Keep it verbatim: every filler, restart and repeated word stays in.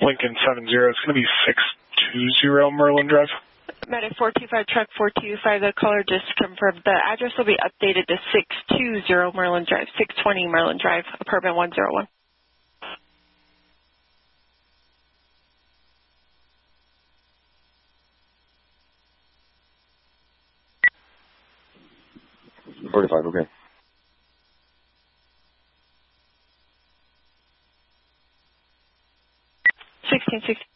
Lincoln seven zero. It's going to be six two zero Merlin Drive. Medic four two five, truck four two five, the caller just confirmed the address will be updated to six two zero Merlin Drive, six twenty Merlin Drive, apartment one oh one. forty-five, okay. sixteen sixty.